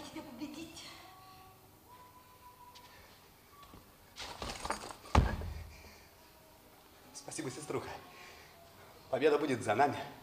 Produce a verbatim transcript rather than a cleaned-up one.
тебя победить. Спасибо, сеструха. Победа будет за нами.